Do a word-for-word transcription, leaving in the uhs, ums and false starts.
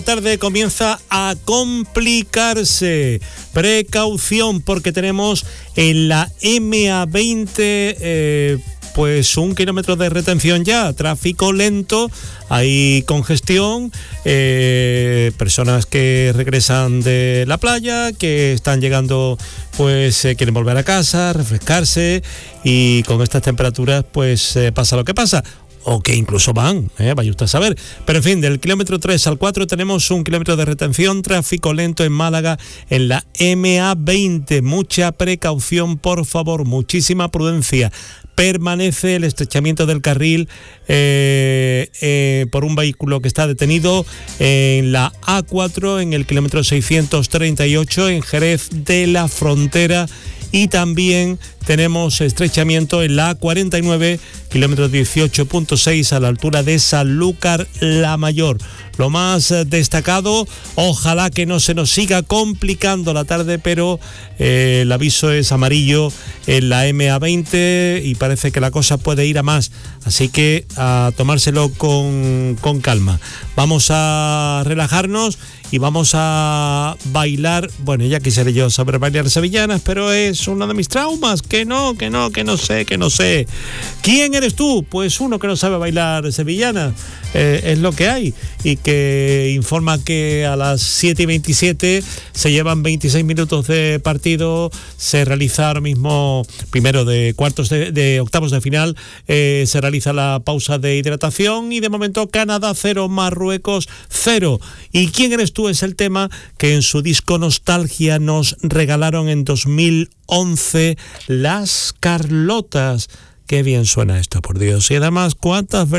Tarde comienza a complicarse. Precaución, porque tenemos en la eme a veinte eh, pues un kilómetro de retención ya, tráfico lento, hay congestión, eh, personas que regresan de la playa, que están llegando, pues eh, quieren volver a casa, refrescarse, y con estas temperaturas pues eh, pasa lo que pasa. O que incluso van, eh, vaya usted a saber. Pero en fin, del kilómetro tres al cuatro tenemos un kilómetro de retención, tráfico lento en Málaga, en la eme a veinte. Mucha precaución, por favor, muchísima prudencia. Permanece el estrechamiento del carril eh, eh, por un vehículo que está detenido en la a cuatro, en el kilómetro seiscientos treinta y ocho, en Jerez de la Frontera. Y también tenemos estrechamiento en la a cuarenta y nueve, kilómetro dieciocho punto seis, a la altura de Sanlúcar la Mayor. Lo más destacado, ojalá que no se nos siga complicando la tarde, pero eh, el aviso es amarillo en la eme a veinte y parece que la cosa puede ir a más. Así que a tomárselo con, con calma. Vamos a relajarnos y vamos a bailar. Bueno, ya quisiera yo saber bailar sevillanas, pero es uno de mis traumas. Que no, que no, que no sé, que no sé. ¿Quién eres tú? Pues uno que no sabe bailar sevillanas. Eh, es lo que hay. Y que informa que a las siete y veintisiete se llevan veintiséis minutos de partido. Se realiza ahora mismo, primero de cuartos de, de octavos de final, eh, se realiza la pausa de hidratación, y de momento Canadá cero, Marruecos cero. ¿Y quién eres tú? Es el tema que en su disco Nostalgia nos regalaron en dos mil once Las Carlotas. Qué bien suena esto, por Dios. Y además, ¿cuántas